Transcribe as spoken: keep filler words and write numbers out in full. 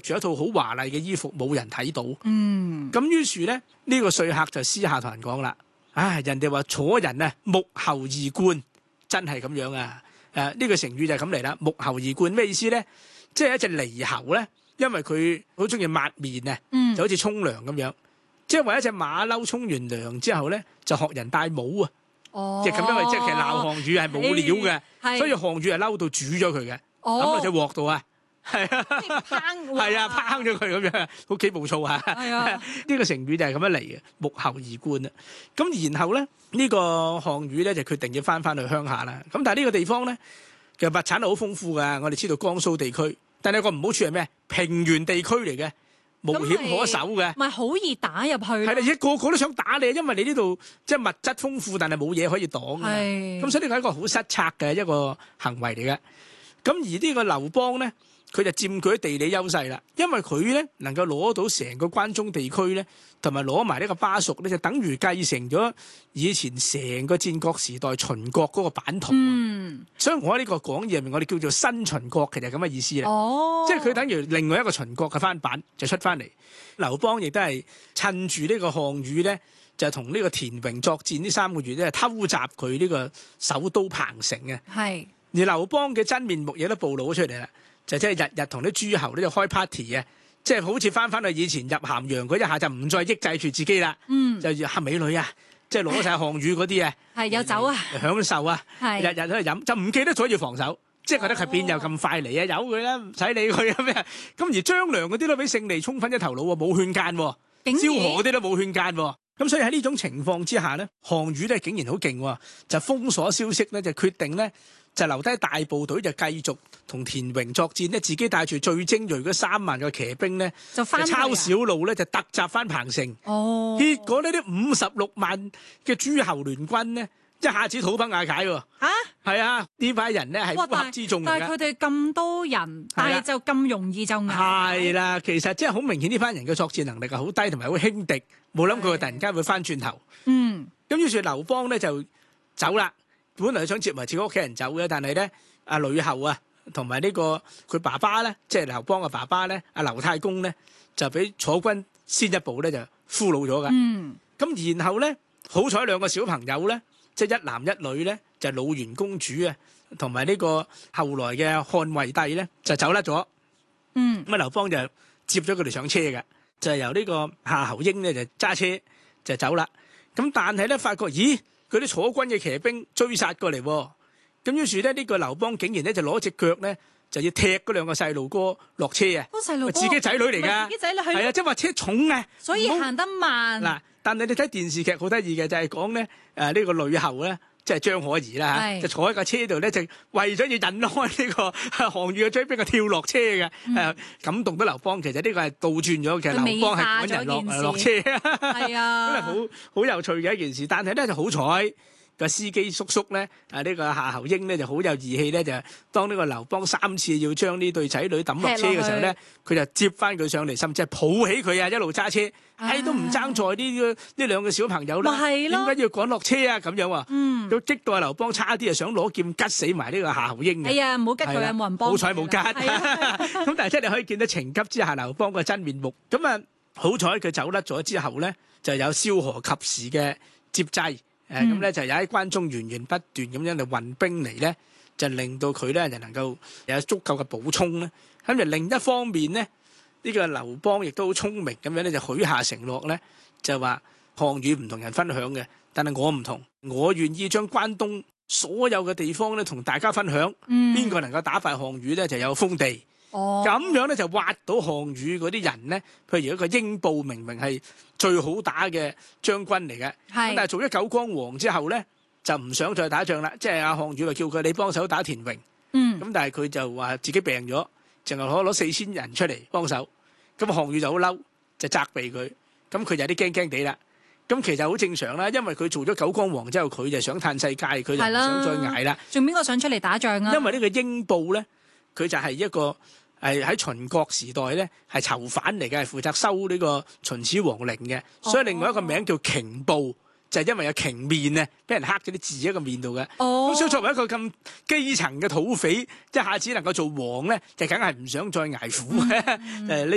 住一套好華麗嘅衣服，冇人睇到。 嗯， 咁於是咧，呢、呢個說客就私下同人講啦：，唉，人哋話楚人啊，目睺二冠，真係咁樣啊！誒、啊，呢、呢個成語就係咁嚟啦。目睺二冠咩意思咧？即係一隻獼猴咧，因為佢好中意抹面啊， 嗯、 就好似沖涼咁樣。即係為一隻馬騮沖完涼之後咧，就學人戴帽啊！ 哦， 即係咁樣，即係其實鬧項羽係冇料嘅，所以項羽係嬲到煮咗佢嘅，咁落隻鑊度啊，係啊，係啊，烹咗佢咁樣，好幾暴躁啊！呢個成語就係咁樣嚟嘅，目睺二冠啊！咁然後咧，呢個項羽咧就決定要翻翻去鄉下啦。咁但係呢個地方咧，其實物產係好豐富噶。我哋知道江蘇地區，但係個唔好處係咩？平原地區嚟嘅。無險可守嘅， 咪好易打入去。係啦，而家個個都想打你，因為你呢度即係物質豐富，但係冇嘢可以擋嘅。咁所以呢個係一個好失策嘅一個行為嚟嘅。咁而呢個劉邦咧，佢就佔據咗地理優勢啦，因為佢咧能夠攞到成個關中地區咧，同埋攞埋呢個巴蜀咧，就等於繼承咗以前成個戰國時代秦國嗰個版圖。嗯，所以我喺呢個講義入面，我哋叫做新秦國，其實係咁嘅意思啦。哦，即係佢等於另外一個秦國嘅翻版就出翻嚟。劉邦亦都係趁住呢個項羽咧，就同呢個田榮作戰呢三個月咧，偷襲佢呢個首都彭城嘅。係，而劉邦嘅真面目亦都暴露咗出嚟啦。就即係日日同啲諸侯咧就開 party 啊！即係好似翻翻去以前入咸陽嗰一下就唔再抑制住自己啦。嗯，就嚇美女啊！即係攞晒項羽嗰啲啊，係有酒啊，享受啊，日日喺度飲，就唔記得咗要防守，即係覺得佢邊有咁快嚟啊？由佢啦，唔使理佢啊咩？咁而張良嗰啲都俾勝利沖昏一頭腦喎，冇勸諫喎，蕭何嗰啲都冇勸諫喎。咁所以喺呢種情況之下咧，項羽咧竟然好勁喎，就封鎖消息咧，就決定咧。就留低大部隊就繼續同田榮作戰咧，自己帶住最精鋭嗰三萬個騎兵咧，就抄小路咧，就突襲翻彭城。哦，結果呢啲五十六萬嘅諸侯聯軍呢，一下子土崩瓦解喎。嚇，係啊，呢班人咧係烏合之眾嚟嘅。但係佢哋咁多人，但係就咁容易就捱。係啦，其實即係好明顯呢班人嘅作戰能力係好低，同埋好輕敵，冇諗過佢突然間會翻轉頭。嗯，咁於是劉邦咧就走啦。本來想接埋自己屋企人走嘅，但係咧，阿呂后啊，同埋呢個佢爸爸咧，即係劉邦嘅爸爸咧，阿劉太公咧，就俾楚軍先一步咧就俘虜咗噶。嗯，咁然後咧，好彩兩個小朋友咧，即係一男一女咧，就魯元公主啊，同埋呢個後來嘅漢惠帝咧，就走甩咗。嗯，咁啊，劉邦就接咗佢哋上車嘅，就係由呢個夏侯嬰咧就揸車就走啦。咁但係咧，發覺咦？佢啲楚軍嘅騎兵追殺過嚟，咁於是咧呢個劉邦竟然咧就攞隻腳咧就要踢嗰兩個細路哥落車啊！細路哥自己仔女嚟㗎，自己仔女係啊，即係話車重啊，所以行得慢。嗱，但係你睇電視劇好得意嘅，就係講咧誒呢個呂后咧，即係張可頤啦嚇，就坐喺架車度咧，就為咗要引開呢個項羽嘅追兵，就跳落車嘅，誒感動到劉邦。其實呢個係倒轉咗，其實劉邦係趕人落落車，係啊，真係好好有趣嘅一件事。但係咧就好彩。個司機叔叔咧，啊呢、這個夏侯嬰咧就好有義氣咧，就當呢個劉邦三次要將呢對仔女抌落車嘅時候咧，佢就接翻佢上嚟，甚至係抱起佢啊，一路揸車，唉、哎、都唔爭在呢個呢兩個小朋友啦，點解要趕落車啊？咁樣啊，嗯，都激到阿劉邦差啲啊，想攞劍吉死埋呢個夏侯嬰嘅。係啊，唔好吉佢啊，冇人幫。好彩冇吉。咁但係即係你可以見到情急之下劉邦個真面目。咁啊，好彩佢走甩咗之後咧，就有蕭何及時嘅接濟。誒咁咧就有喺關中源源不斷咁樣嚟運兵嚟咧，就令到佢咧就能夠有足夠嘅補充咧。咁就另一方面咧，呢、這個劉邦亦都好聰明咁樣咧，就許下承諾咧，就話項羽唔同人分享嘅，但係我唔同，我願意將關東所有嘅地方咧同大家分享。邊個、嗯、能夠打敗項羽咧，就有封地。哦，咁樣咧就挖到項羽嗰啲人咧，譬如一個英布明明係最好打嘅將軍嚟嘅，咁但係做咗九江王之後咧，就唔想再打仗啦。即係阿項羽就叫佢你幫手打田榮，嗯，咁但係佢就話自己病咗，淨係攞攞四千人出嚟幫手。咁項羽就好嬲，就責備佢，咁佢就有啲驚驚地啦。咁其實好正常啦，因為佢做咗九江王之後，佢就想嘆世界，佢就唔想再捱啦。仲邊個想出嚟打仗啊？因為呢個英布咧，佢就係一個。係喺秦國時代咧，係囚犯嚟嘅，係負責收呢個秦始皇陵嘅，哦、所以另外一個名叫瓊布，就係、是、因為有瓊面啊，俾人刻咗啲字喺個面度嘅。咁、哦、所以作為一個咁基層嘅土匪，一下子能夠做王咧，就梗係唔想再捱苦嘅。誒、嗯，呢、嗯。